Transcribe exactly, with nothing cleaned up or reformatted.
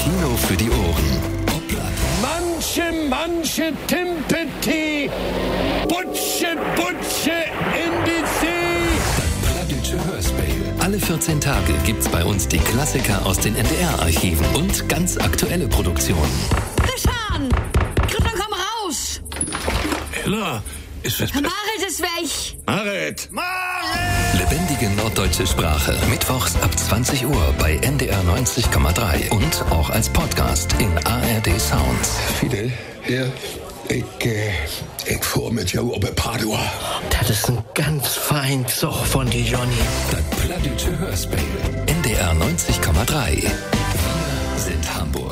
Kino für die Ohren. Manche, manche Timpeti, Butsche, Butsche in die See. Das Plattdütsche Hörspiel. Alle vierzehn Tage gibt's bei uns die Klassiker aus den N D R-Archiven und ganz aktuelle Produktionen. Christian! Christian, komm raus! Ella, ist das... Marit ist weg! Marit! Marit! Lebendige norddeutsche Sprache. Mittwochs ab zwanzig Uhr bei N D R neunzig Komma drei und auch als Podcast in A R D Sounds. Fidel? Ja? Ich, äh, ich fuhr mit jou op Padua. Das ist ein ganz fein Zug von die Johnny. Das Plattdütsche Hörspiel. N D R neunzig Komma drei. Wir sind Hamburg.